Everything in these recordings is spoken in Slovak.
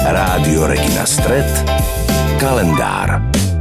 Rádio Regina Stret, kalendár.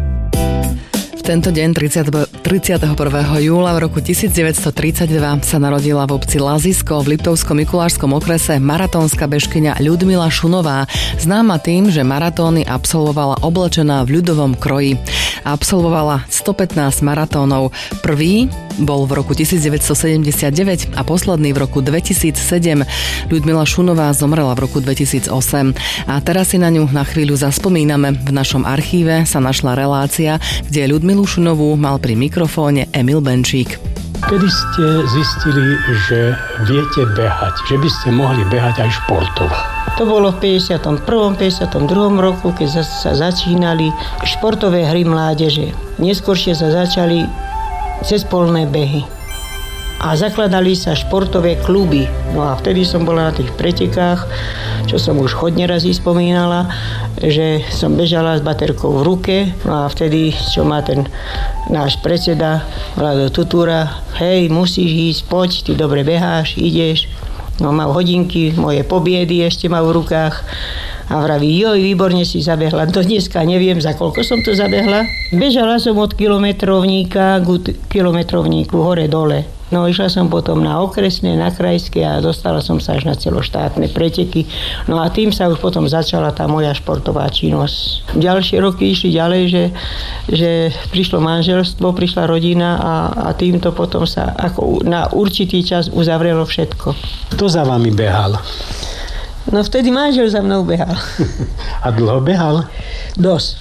V tento deň 31. júla v roku 1932 sa narodila v obci Lazisko v Liptovsko-Mikulášskom okrese maratónska bežkyňa Ľudmila Šunová, známa tým, že maratóny absolvovala oblečená v ľudovom kroji. Absolvovala 115 maratónov. Prvý bol v roku 1979 a posledný v roku 2007. Ľudmila Šunová zomrela v roku 2008. A teraz si na ňu na chvíľu zaspomíname. V našom archíve sa našla relácia, kde Ľudmilu Šunovú mal pri mikrofóne Emil Benčík. Kedy ste zistili, že viete behať, že by ste mohli behať aj športovo? To bolo v 51. 52. roku, keď sa začínali športové hry mládeže. Neskôršie sa začali cezpolné behy. A zakladali sa športové kluby. No a vtedy som bola na tých pretekách, čo som už hodne razy spomínala, že som bežala s baterkou v ruke. No a vtedy, čo má ten náš predseda, Vlado Tutúra, hej, musíš ísť, poď, ty dobre beháš, ideš. No mal hodinky, moje pobiedy ešte mal v rukách. A vraví, joj, výborne si zabehla. Do dneska neviem, za koľko som to zabehla. Bežala som od kilometrovníka k kilometrovníku hore-dole. No išla som potom na okresné, na krajské a dostala som sa až na celoštátne preteky. No a tým sa už potom začala tá moja športová činnosť. Ďalšie roky išli ďalej, že prišlo manželstvo, prišla rodina a týmto potom sa ako na určitý čas uzavrelo všetko. Kto za vami behal? No vtedy manžel za mnou behal. A dlho behal? Dosť.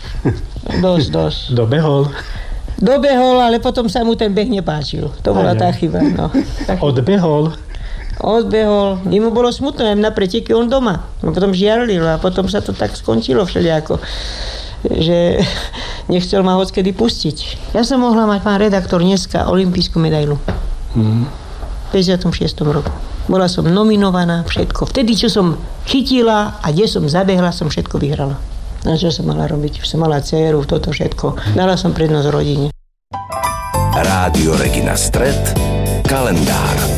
Dobehol? Dobehol, ale potom sa mu ten beh nepáčil. To bola tá chyba. No. Odbehol? Odbehol. Jemu bolo smutno, aj na preteky on doma. No potom žiarlil a potom sa to tak skončilo všelijako, že nechcel ma hockedy pustiť. Ja som mohla mať, pán redaktor, dneska olympijskú medailu. V 56. roku. Bola som nominovaná, všetko. Vtedy, čo som chytila a kde som zabehla, som všetko vyhrala. Na čo som mala robiť? Som mala dcéru, toto všetko. Dala som prednosť rodine. Rádio Regina Stret, kalendár.